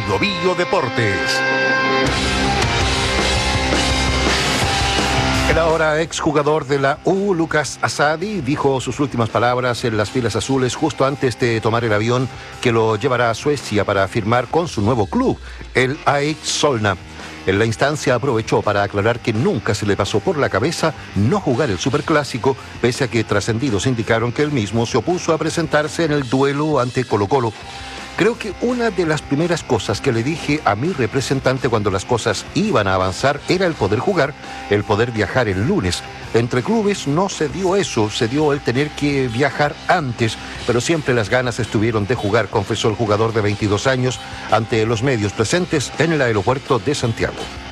Bio Deportes. El ahora exjugador de la U, Lucas Asadi, dijo sus últimas palabras en las filas azules justo antes de tomar el avión que lo llevará a Suecia para firmar con su nuevo club, el AEK Solna. En la instancia aprovechó para aclarar que nunca se le pasó por la cabeza no jugar el Superclásico, pese a que trascendidos indicaron que él mismo se opuso a presentarse en el duelo ante Colo-Colo. Creo que una de las primeras cosas que le dije a mi representante cuando las cosas iban a avanzar era el poder jugar, el poder viajar el lunes. Entre clubes no se dio eso, se dio el tener que viajar antes, pero siempre las ganas estuvieron de jugar, confesó el jugador de 22 años ante los medios presentes en el aeropuerto de Santiago.